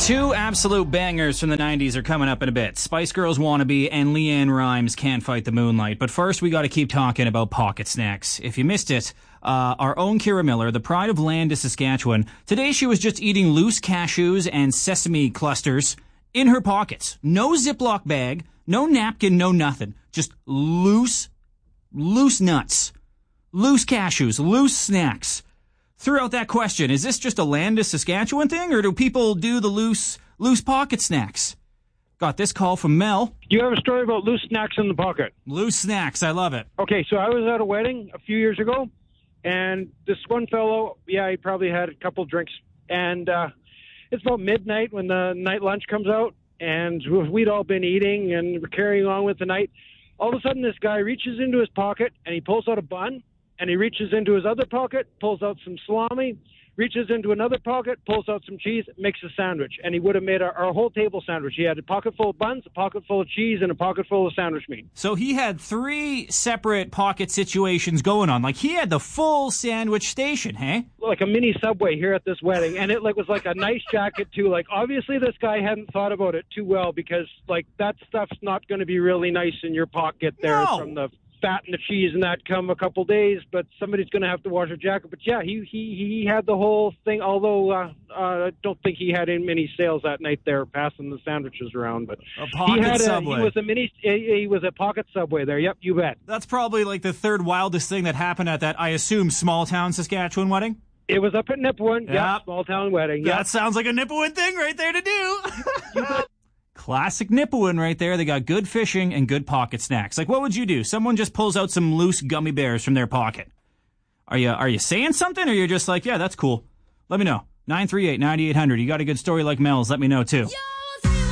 Two absolute bangers from the 90s are coming up in a bit. Spice Girls Wannabe and Leanne Rimes Can't Fight the Moonlight. But first, we got to keep talking about pocket snacks. If you missed it, our own Kira Miller, the pride of Landis, Saskatchewan, today she was just eating loose cashews and sesame clusters in her pockets. No Ziploc bag, no napkin, no nothing. Just loose nuts, loose cashews, loose snacks. Threw out that question, is this just a Landis, Saskatchewan thing, or do people do the loose pocket snacks? Got this call from Mel. You have a story about loose snacks in the pocket. Loose snacks, I love it. Okay, so I was at a wedding a few years ago, and this one fellow, he probably had a couple drinks, and it's about midnight when the night lunch comes out, and we'd all been eating, and we're carrying on with the night. All of a sudden, this guy reaches into his pocket, and he pulls out a bun, and he reaches into his other pocket, pulls out some salami, reaches into another pocket, pulls out some cheese, makes a sandwich. And he would have made our whole table sandwich. He had a pocket full of buns, a pocket full of cheese, and a pocket full of sandwich meat. So he had three separate pocket situations going on. Like, he had the full sandwich station, hey? Like a mini Subway here at this wedding. And it was like a nice jacket, too. Like, obviously this guy hadn't thought about it too well because, like, that stuff's not going to be really nice in your pocket there from the fat and the cheese and that come a couple days, but somebody's going to have to wash a jacket. But yeah, he had the whole thing, although I don't think he had many sales that night there passing the sandwiches around. But a pocket Subway. He was a pocket Subway there. Yep, you bet. That's probably like the third wildest thing that happened at that, I assume, small town Saskatchewan wedding? It was up at Nipawin. Yep, small town wedding. Yep. That sounds like a Nipawin thing right there to do. You bet. Classic Nipawin right there. They got good fishing and good pocket snacks. Like, what would you do? Someone just pulls out some loose gummy bears from their pocket. Are you saying something, or you're just like, yeah, that's cool? Let me know. 938-9800. You got a good story like Mel's, let me know too. Yeah!